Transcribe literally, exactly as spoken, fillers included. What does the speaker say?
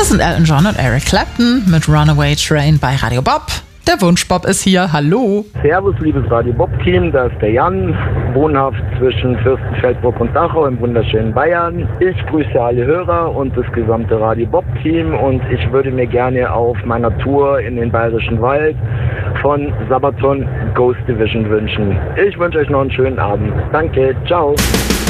Das sind Elton John und Eric Clapton mit Runaway Train bei Radio Bob. Der Wunschbob ist hier. Hallo. Servus, liebes Radio Bob-Team. Da ist der Jan, wohnhaft zwischen Fürstenfeldbruck und Dachau im wunderschönen Bayern. Ich grüße alle Hörer und das gesamte Radio Bob-Team und ich würde mir gerne auf meiner Tour in den Bayerischen Wald von Sabaton Ghost Division wünschen. Ich wünsche euch noch einen schönen Abend. Danke, ciao.